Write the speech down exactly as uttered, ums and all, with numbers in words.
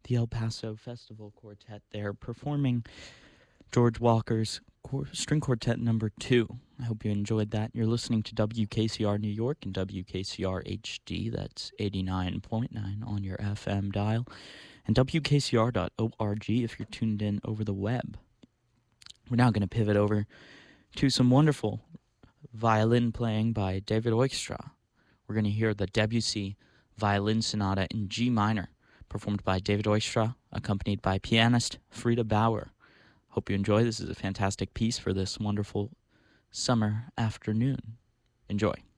the El Paso Festival Quartet there performing George Walker's String Quartet number two. I hope you enjoyed that. You're listening to W K C R New York and W K C R H D. That's eighty-nine point nine on your F M dial. And W K C R dot org if you're tuned in over the web. We're now going to pivot over to some wonderful violin playing by David Oikstra. We're going to hear the Debussy Violin Sonata in G minor, performed by David Oikstra, accompanied by pianist Frida Bauer. Hope you enjoy. This is a fantastic piece for this wonderful summer afternoon. Enjoy.